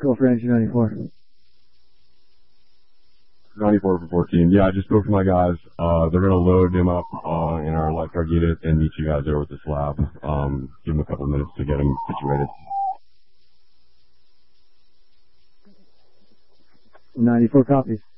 Go for Energy 94. 94 for 14. Yeah, I just spoke to my guys. They're going to load him up in our lifeguard unit and meet you guys there with this lab. Give him a couple minutes to get him situated. 94 copies.